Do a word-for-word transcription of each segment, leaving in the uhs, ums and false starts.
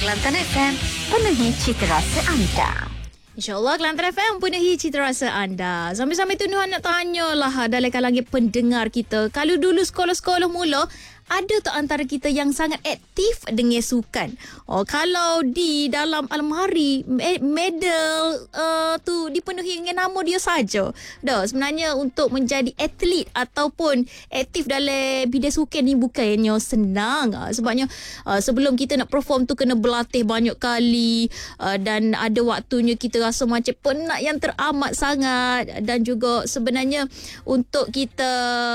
Kelantan F M, penuhi cita rasa anda. InsyaAllah Kelantan F M penuhi cita rasa anda. Sambil-sambil tu Nuhan nak tanya lah dalam kalangan pendengar kita. Kalau dulu sekolah-sekolah mula, ada tak antara kita yang sangat aktif dengan sukan? Oh, kalau di dalam almari medal uh, tu dipenuhi dengan nama dia saja. Dah, sebenarnya untuk menjadi atlet ataupun aktif dalam bidang sukan ni bukannya senang. Uh, sebabnya uh, sebelum kita nak perform tu kena berlatih banyak kali uh, dan ada waktunya kita rasa macam penat yang teramat sangat, dan juga sebenarnya untuk kita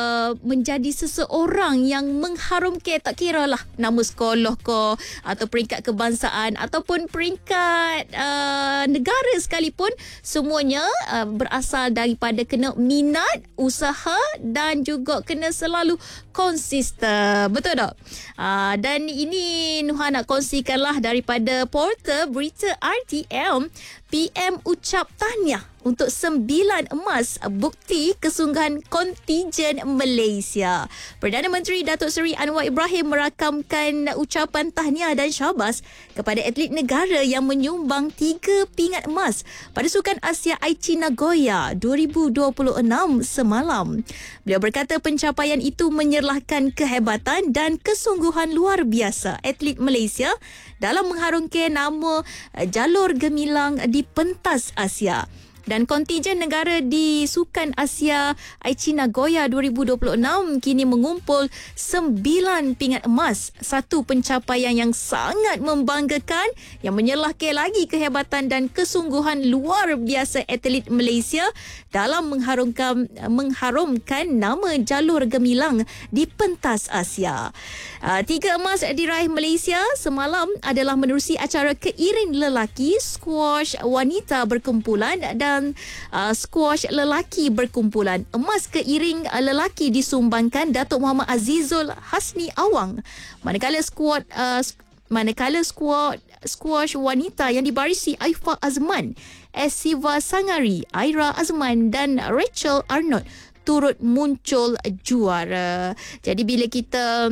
menjadi seseorang yang meng harumkan, tak kira lah nama sekolah ke atau peringkat kebangsaan ataupun peringkat uh, negara sekalipun, semuanya uh, berasal daripada kena minat, usaha dan juga kena selalu konsisten. Betul tak? Uh, dan ini Nuha nak kongsikanlah daripada portal berita R T M. P M ucap tahniah untuk sembilan emas, bukti kesungguhan kontingen Malaysia. Perdana Menteri Datuk Seri Anwar Ibrahim merakamkan ucapan tahniah dan syabas kepada atlet negara yang menyumbang tiga pingat emas pada Sukan Asia Aichi Nagoya dua ribu dua puluh enam semalam. Beliau berkata pencapaian itu menyerlahkan kehebatan dan kesungguhan luar biasa atlet Malaysia dalam mengharumkan nama jalur gemilang di pentas Asia. Dan kontingen negara di Sukan Asia Aichi Nagoya dua ribu dua puluh enam kini mengumpul sembilan pingat emas, satu pencapaian yang sangat membanggakan yang menyerlahkan lagi kehebatan dan kesungguhan luar biasa atlet Malaysia dalam mengharumkan mengharumkan nama jalur gemilang di pentas Asia. Uh, tiga emas diraih Malaysia semalam adalah menerusi acara keiring lelaki, squash wanita berkumpulan dan Uh, squash lelaki berkumpulan. Emas keiring uh, lelaki disumbangkan Datuk Muhammad Azizul Hasni Awang, manakala squad uh, manakala squad squash wanita yang dibarisi Aifa Azman, Esiva Sangari, Aira Azman dan Rachel Arnold turut muncul juara. Jadi bila kita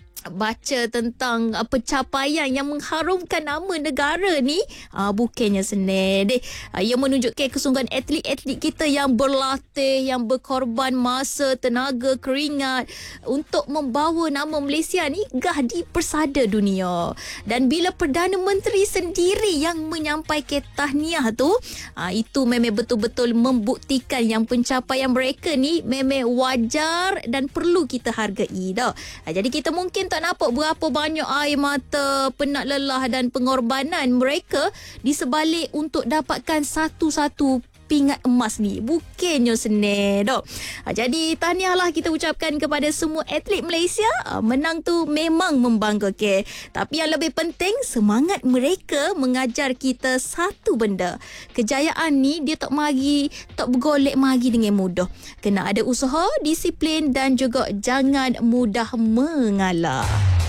baca tentang uh, pencapaian yang mengharumkan nama negara ni, uh, bukannya senang deh. Uh, ia menunjukkan kesungguhan atlet-atlet kita yang berlatih, yang berkorban masa, tenaga, keringat untuk membawa nama Malaysia ni gah di persada dunia. Dan bila Perdana Menteri sendiri yang menyampaikan tahniah tu, uh, itu memang betul-betul membuktikan yang pencapaian mereka ni memang wajar dan perlu kita hargai dah. Uh, jadi kita mungkin tak nampak berapa banyak air mata, penat lelah dan pengorbanan mereka di sebalik untuk dapatkan satu-satu pingat emas ni. Bukannya senang dok. Ha, jadi tahniahlah kita ucapkan kepada semua atlet Malaysia. Ha, menang tu memang membanggakan. Tapi yang lebih penting, semangat mereka mengajar kita satu benda. Kejayaan ni dia tak mari, tak bergolek mari dengan mudah. Kena ada usaha, disiplin dan juga jangan mudah mengalah.